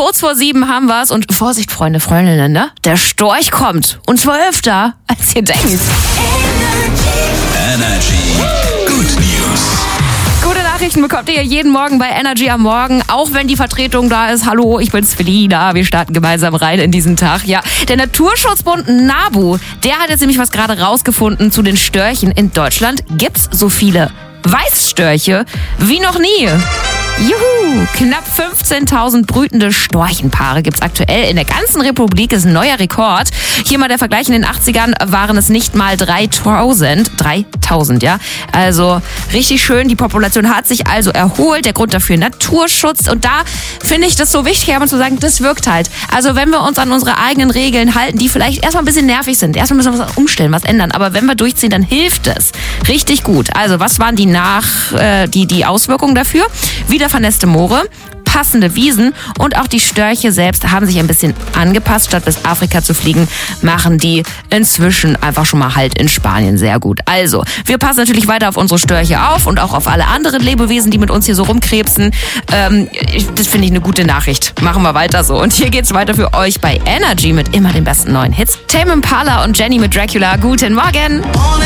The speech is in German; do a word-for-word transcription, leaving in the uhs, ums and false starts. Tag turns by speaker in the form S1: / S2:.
S1: Kurz vor sieben haben wir's und Vorsicht, Freunde, Freundinnen, ne? Der Storch kommt. Und zwar öfter, als ihr denkt.
S2: Energy. Good News.
S1: Gute Nachrichten bekommt ihr jeden Morgen bei Energy am Morgen, auch wenn die Vertretung da ist. Hallo, ich bin's Felina. Wir starten gemeinsam rein in diesen Tag. Ja, der Naturschutzbund NABU, der hat jetzt nämlich was gerade rausgefunden zu den Störchen. In Deutschland gibt's so viele Weißstörche wie noch nie. Juhu! Knapp fünfzehntausend brütende Storchenpaare gibt's aktuell in der ganzen Republik. Ist ein neuer Rekord. Hier mal der Vergleich, in den achtzigern waren es nicht mal dreitausend. dreitausend, ja. Also richtig schön. Die Population hat sich also erholt. Der Grund dafür Naturschutz. Und da finde ich das so wichtig, aber zu sagen, das wirkt halt. Also wenn wir uns an unsere eigenen Regeln halten, die vielleicht erstmal ein bisschen nervig sind. Erstmal müssen wir was umstellen, was ändern. Aber wenn wir durchziehen, dann hilft es. Richtig gut. Also was waren die Nach, äh, die, die Auswirkungen dafür? Wieder vernässte Moore, passende Wiesen und auch die Störche selbst haben sich ein bisschen angepasst. Statt bis Afrika zu fliegen, machen die inzwischen einfach schon mal Halt in Spanien. Sehr gut. Also, wir passen natürlich weiter auf unsere Störche auf und auch auf alle anderen Lebewesen, die mit uns hier so rumkrebsen. Ähm, das finde ich eine gute Nachricht. Machen wir weiter so. Und hier geht's weiter für euch bei Energy mit immer den besten neuen Hits. Tame Impala und Jenny mit Dracula. Guten Morgen.